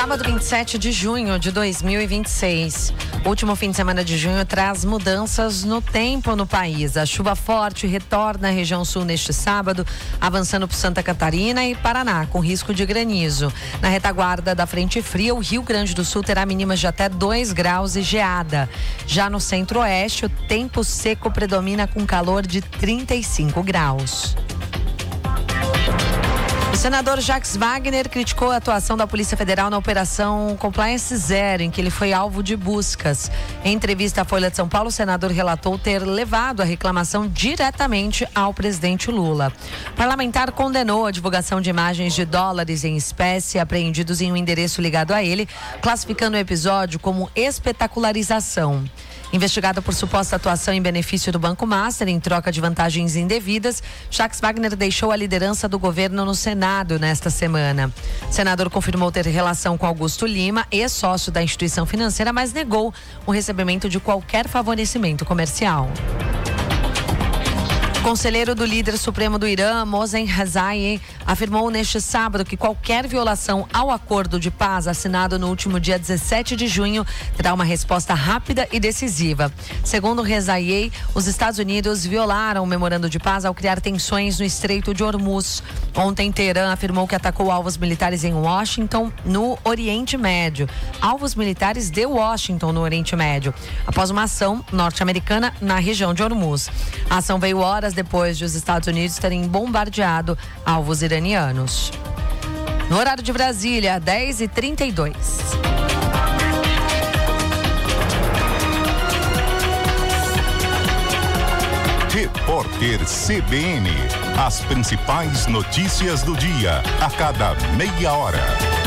Sábado 27 de junho de 2026. O último fim de semana de junho traz mudanças no tempo no país. A chuva forte retorna à região sul neste sábado, avançando por Santa Catarina e Paraná, com risco de granizo. Na retaguarda da frente fria, o Rio Grande do Sul terá mínimas de até 2 graus e geada. Já no centro-oeste, o tempo seco predomina com calor de 35 graus. O senador Jacques Wagner criticou a atuação da Polícia Federal na Operação Compliance Zero, em que ele foi alvo de buscas. Em entrevista à Folha de São Paulo, o senador relatou ter levado a reclamação diretamente ao presidente Lula. O parlamentar condenou a divulgação de imagens de dólares em espécie apreendidos em um endereço ligado a ele, classificando o episódio como espetacularização. Investigado por suposta atuação em benefício do Banco Master em troca de vantagens indevidas, Jacques Wagner deixou a liderança do governo no Senado nesta semana. O senador confirmou ter relação com Augusto Lima, ex-sócio da instituição financeira, mas negou o recebimento de qualquer favorecimento comercial. O conselheiro do líder supremo do Irã, Mohsen Rezaei, afirmou neste sábado que qualquer violação ao acordo de paz assinado no último dia 17 de junho terá uma resposta rápida e decisiva. Segundo Rezaei, os Estados Unidos violaram o memorando de paz ao criar tensões no Estreito de Hormuz. Ontem, Teherã afirmou que atacou alvos militares em Washington, no Oriente Médio. Alvos militares de Washington, no Oriente Médio, após uma ação norte-americana na região de Hormuz. A ação veio horas depois de os Estados Unidos terem bombardeado alvos iranianos. No horário de Brasília, 10h32. Repórter CBN. As principais notícias do dia, a cada meia hora.